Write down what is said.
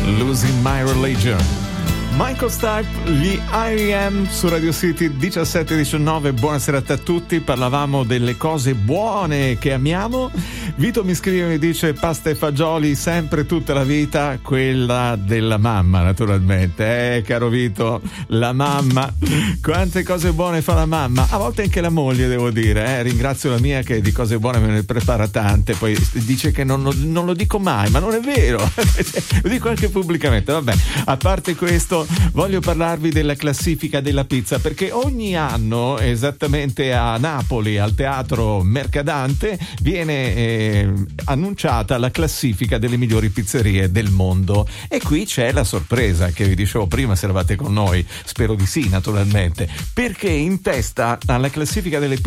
Losing My Religion. Michael Stipe, gli R.E.M. su Radio City 17-19. Buonasera a tutti. Parlavamo delle cose buone che amiamo. Vito mi scrive e mi dice pasta e fagioli sempre, tutta la vita, quella della mamma naturalmente. Caro Vito, la mamma, quante cose buone fa la mamma, a volte anche la moglie, devo dire. Ringrazio la mia che di cose buone me ne prepara tante, poi dice che non lo dico mai, ma non è vero. Lo dico anche pubblicamente. Vabbè, a parte questo, voglio parlarvi della classifica della pizza, perché ogni anno, esattamente a Napoli, al Teatro Mercadante, viene annunciata la classifica delle migliori pizzerie del mondo. E qui c'è la sorpresa che vi dicevo prima, se eravate con noi, spero di sì naturalmente, perché in testa alla classifica delle